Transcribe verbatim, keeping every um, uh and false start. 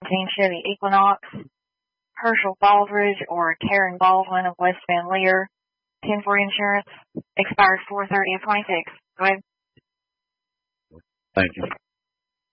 seventeen Chevy Equinox. Herschel Baldridge or Karen Baldwin of West Van Leer. ten four insurance. Expired four thirty of twenty-six. Go ahead. Thank you.